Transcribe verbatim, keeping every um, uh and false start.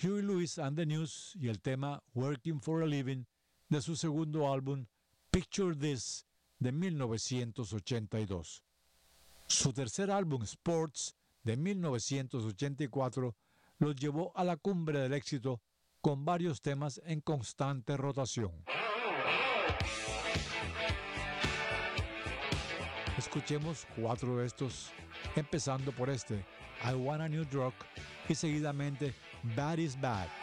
Huey Lewis and the News y el tema Working for a Living de su segundo álbum Picture This de mil novecientos ochenta y dos. Su tercer álbum Sports de mil novecientos ochenta y cuatro los llevó a la cumbre del éxito con varios temas en constante rotación. Escuchemos cuatro de estos, empezando por este, I Want a New Drug, y seguidamente Bad is Bad.